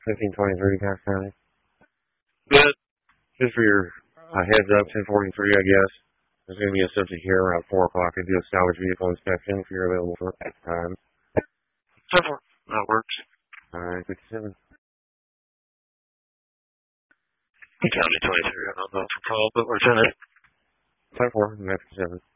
1523, Cox County. Good. Just for your heads up, 1043, I guess. There's going to be a subject here around 4 o'clock to do a salvage vehicle inspection if you're available for that time. 10-4. That works. Alright, 57. County 23, I don't know if call, but Lieutenant. 10-4, 57.